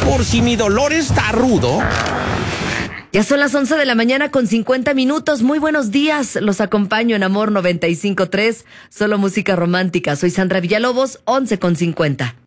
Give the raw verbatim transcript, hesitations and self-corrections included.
por si mi dolor está rudo. Ya son las once de la mañana con cincuenta minutos. Muy buenos días. Los acompaño en Amor noventa y cinco punto tres. Solo música romántica. Soy Sandra Villalobos, once con cincuenta.